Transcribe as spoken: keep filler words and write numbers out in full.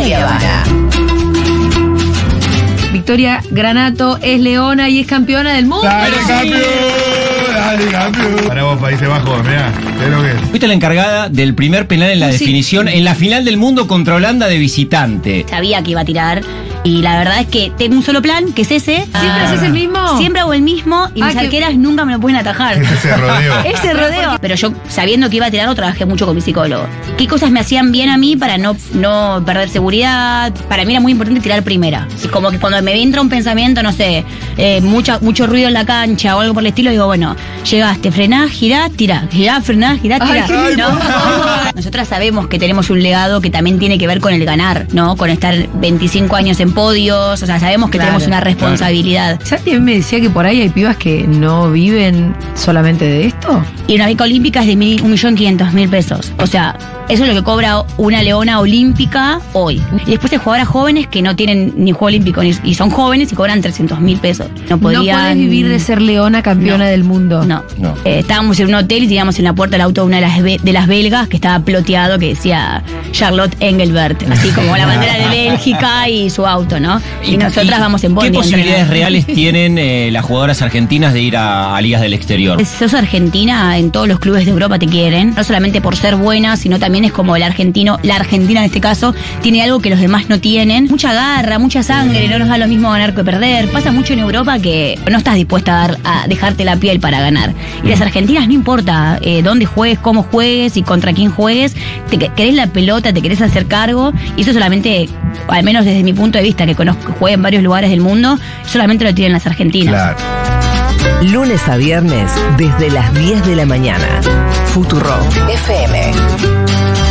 y Habana. Victoria Granato es leona y es campeona del mundo. ¡Dale, campeón! ¡Dale, campeón! Para vos, Países Bajos, mirá, ¿qué es lo que es? Fuiste la encargada del primer penal en la Sí. definición en la final del mundo contra Holanda de visitante. Sabía que iba a tirar. Y la verdad es que tengo un solo plan, que es ese. ¿Siempre haces el mismo? Siempre hago el mismo y Ah, mis que- arqueras nunca me lo pueden atajar. Ese rodeo. Ese rodeo. Pero yo, sabiendo que iba a tirarlo, trabajé mucho con mi psicólogo. ¿Qué cosas me hacían bien a mí para no, no perder seguridad? Para mí era muy importante tirar primera. Es como que cuando me entra un pensamiento, no sé, eh, mucha, mucho ruido en la cancha o algo por el estilo, digo, bueno, llegaste, frenás, girás, tirás, girás, frenás, girás, Ay, tirás. qué ¿No? Nosotras sabemos que tenemos un legado que también tiene que ver con el ganar, ¿no? Con estar veinticinco años en podios, o sea, sabemos que Claro, tenemos una responsabilidad. Santi me decía que por ahí hay pibas que no viven solamente de esto. Y una beca olímpica es de mil, un millón quinientos mil pesos. O sea, eso es lo que cobra una leona olímpica hoy. Y después hay jugadoras jóvenes que no tienen ni juego olímpico ni, y son jóvenes y cobran trescientos mil pesos. No podrían. No podés vivir de ser leona campeona No. del mundo. No. No. Eh, estábamos en un hotel y teníamos en la puerta del auto una de las, be- de las belgas que estaba ploteado que decía Charlotte Engelbert, así como la bandera de Bélgica y su auto, ¿no? Y, nosotras vamos en bondi. ¿Qué a posibilidades entrenar. reales tienen eh, las jugadoras argentinas de ir a, a ligas del exterior? Si sos argentina, en todos los clubes de Europa te quieren, no solamente por ser buena, sino también es como el argentino, la Argentina en este caso, tiene algo que los demás no tienen. Mucha garra, mucha sangre, no nos da lo mismo ganar que perder. Pasa mucho en Europa que no estás dispuesta a, dar, a dejarte la piel para ganar. Y las argentinas no importa eh, dónde juegues, cómo juegues y contra quién juegues, te que- querés la pelota, te querés hacer cargo, y eso solamente, al menos desde mi punto de vista, que conozco, jugué en varios lugares del mundo, solamente lo tienen las argentinas. Claro. Lunes a viernes, desde las diez de la mañana. Futuro F M.